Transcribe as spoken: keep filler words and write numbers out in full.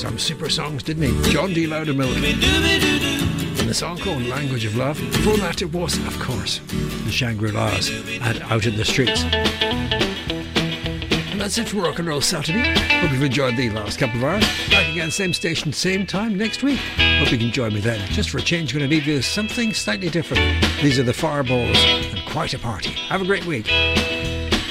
some super songs, didn't he? John D. Loudermilk. And a song called Language of Love. Before that it was, of course, the Shangri-Las and Out in the Streets. And that's it for Rock and Roll Saturday. Hope you've enjoyed the last couple of hours. Back again, same station, same time next week. Hope you can join me then. Just for a change, going to leave you something slightly different. These are the Fireballs and Quite a Party. Have a great week.